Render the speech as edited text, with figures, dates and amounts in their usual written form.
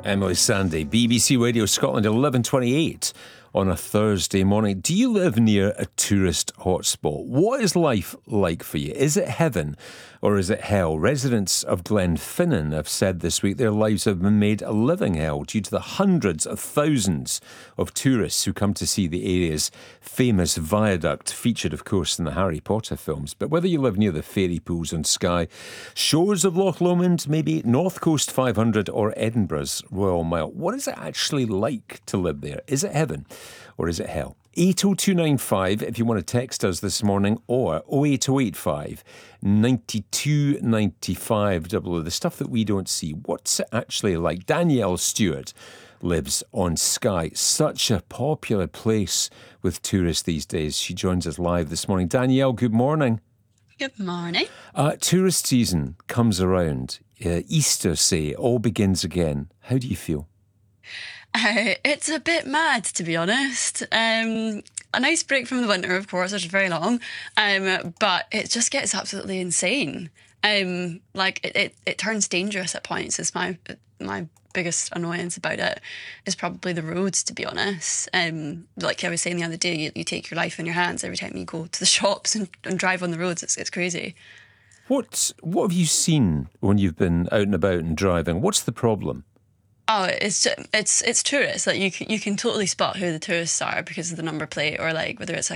Emily Sandé, BBC Radio Scotland, 11:28 on a Thursday morning. Do you live near a tourist hotspot? What is life like for you? Is it heaven or is it hell? Residents of Glenfinnan have said this week their lives have been made a living hell due to the hundreds of thousands of tourists who come to see the area's famous viaduct, featured, of course, in the Harry Potter films. But whether you live near the fairy pools on Skye, shores of Loch Lomond, maybe North Coast 500 or Edinburgh's Royal Mile, what is it actually like to live there? Is it heaven or is it hell? 80295 if you want to text us this morning, or 08085 9295 00. The stuff that we don't see. What's it actually like? Danielle Stewart lives on Skye, such a popular place with tourists these days. She joins us live this morning. Danielle, good morning. Good morning. Tourist season comes around. Easter, say, all begins again. How do you feel? It's a bit mad, to be honest. A nice break from the winter, of course, which is very long, but it just gets absolutely insane. It turns dangerous at points. Is my biggest annoyance about it is probably the roads, to be honest. Like I was saying the other day, you take your life in your hands every time you go to the shops and drive on the roads. It's crazy. What have you seen when you've been out and about and driving? What's the problem? Oh, it's tourists. Like you can totally spot who the tourists are because of the number plate, or like whether it's a